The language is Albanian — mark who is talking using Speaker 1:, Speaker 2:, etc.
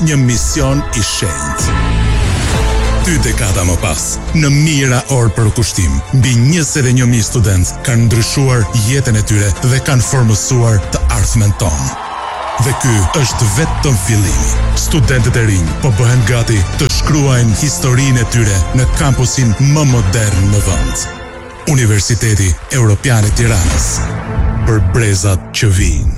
Speaker 1: një mision I shenjtë. 2 dekada më pas, në mijëra orë për kushtim, mbi 21.000 studentë kanë ndryshuar jetën e tyre dhe kanë formësuar të ardhmen tonë. Dhe ky është vetëm fillimi. Studentët e rinj po bëhen gati të shkruajnë historinë e tyre në kampusin më modern në vend. Universiteti Evropian I Tiranës. Për brezat që vijnë.